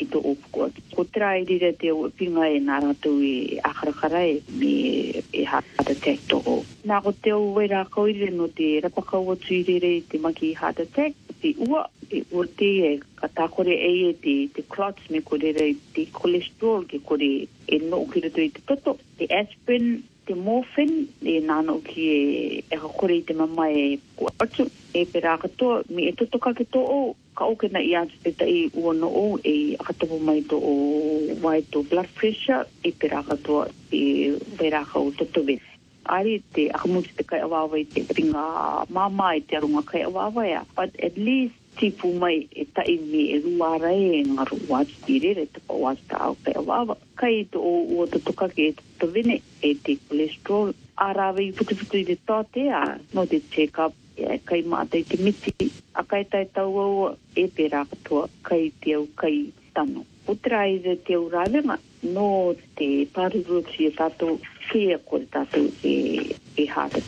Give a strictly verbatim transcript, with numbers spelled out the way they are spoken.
to o ko ko trai dire te o pinga e nara tu i akhara e mi e heart attack to o na ko te o wera ko i no te rapaka o tuirere te maki heart attack te ua e o te e kata kore e te te clots me kore te cholesterol ke kore e no ki te te toto te aspirin te morphine e nano ki e e kore te mama e ko atu e pera to mi e toto ka ke to o ka o ke na ia te tai uono o e akatopo mai to o mai to blood pressure e pera to e pera ka o toto be ari te akamuti te kai awawa i te ringa mama i te arunga kai awawa ya but at least tipu mai e tai mi e ruara e ngaru watu tirere te pa wasta au kai awawa kai to o o toto ka ke to vine e te cholesterol arawe i putu putu i te tate a no te check up e kai mata i te miti a kai tai tau au e pera katoa kai te au kai tano utra i te au rawenga no te paruruti e tato kia kore tato e, e heart